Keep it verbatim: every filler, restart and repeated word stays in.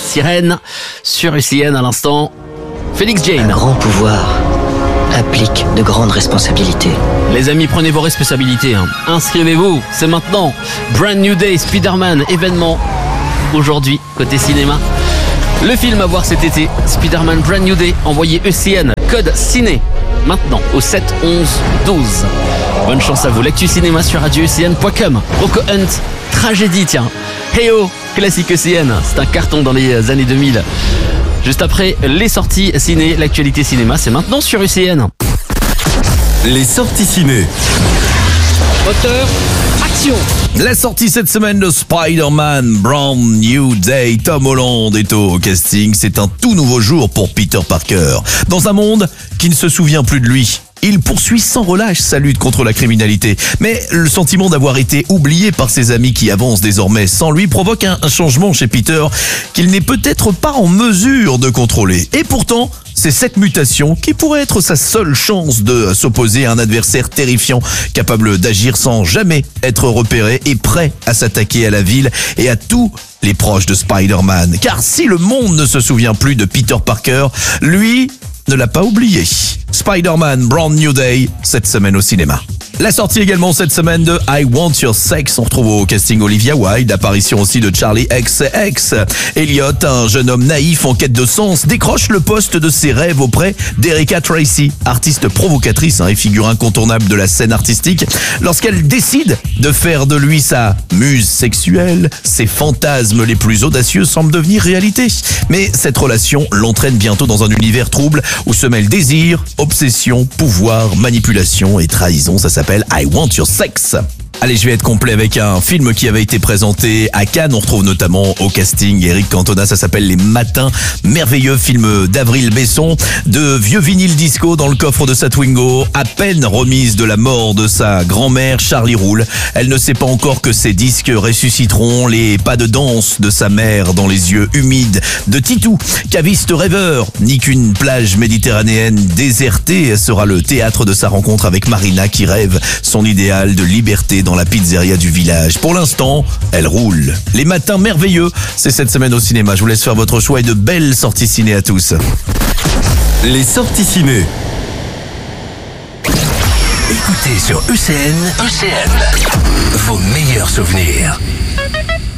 Sirène sur U C N à l'instant. Félix Un Jane. grand pouvoir implique de grandes responsabilités. Les amis, prenez vos responsabilités. Hein. Inscrivez-vous, c'est maintenant. Brand New Day, Spider-Man, événement aujourd'hui côté cinéma. Le film à voir cet été, Spider-Man Brand New Day, envoyez E C N, code ciné, maintenant au sept onze douze. Bonne chance à vous, l'actu cinéma sur radio U C N point com. Rocco Hunt, tragédie tiens. Hey oh, classique E C N, c'est un carton dans les années deux mille. Juste après les sorties ciné, l'actualité cinéma, c'est maintenant sur U C N. Les sorties ciné. Moteur, action. La sortie cette semaine de Spider-Man Brand New Day. Tom Holland est au casting. C'est un tout nouveau jour pour Peter Parker. Dans un monde qui ne se souvient plus de lui. Il poursuit sans relâche sa lutte contre la criminalité. Mais le sentiment d'avoir été oublié par ses amis qui avancent désormais sans lui provoque un, un changement chez Peter qu'il n'est peut-être pas en mesure de contrôler. Et pourtant, c'est cette mutation qui pourrait être sa seule chance de s'opposer à un adversaire terrifiant, capable d'agir sans jamais être repéré et prêt à s'attaquer à la ville et à tous les proches de Spider-Man. Car si le monde ne se souvient plus de Peter Parker, lui ne l'a pas oublié. Spider-Man Brand New Day, cette semaine au cinéma. La sortie également cette semaine de I Want Your Sex. On retrouve au casting Olivia Wilde, apparition aussi de Charlie X X. Elliot, un jeune homme naïf en quête de sens, décroche le poste de ses rêves auprès d'Erika Tracy, artiste provocatrice hein, et figure incontournable de la scène artistique. Lorsqu'elle décide de faire de lui sa muse sexuelle, ses fantasmes les plus audacieux semblent devenir réalité. Mais cette relation l'entraîne bientôt dans un univers trouble où se mêlent désir, obsession, pouvoir, manipulation et trahison. Ça s'appelle I Want Your Sex. Allez, je vais être complet avec un film qui avait été présenté à Cannes. On retrouve notamment au casting Eric Cantona. Ça s'appelle Les Matins Merveilleux, film d'Avril Besson. De vieux vinyles disco dans le coffre de sa Twingo. À peine remise de la mort de sa grand-mère, Charlie roule. Elle ne sait pas encore que ses disques ressusciteront les pas de danse de sa mère dans les yeux humides de Titou. Caviste rêveur, ni qu'une plage méditerranéenne désertée sera le théâtre de sa rencontre avec Marina qui rêve son idéal de liberté dans la pizzeria du village. Pour l'instant, elle roule. Les Matins Merveilleux, c'est cette semaine au cinéma. Je vous laisse faire votre choix et de belles sorties ciné à tous. Les sorties ciné. Écoutez sur U C N, U C N, vos meilleurs souvenirs.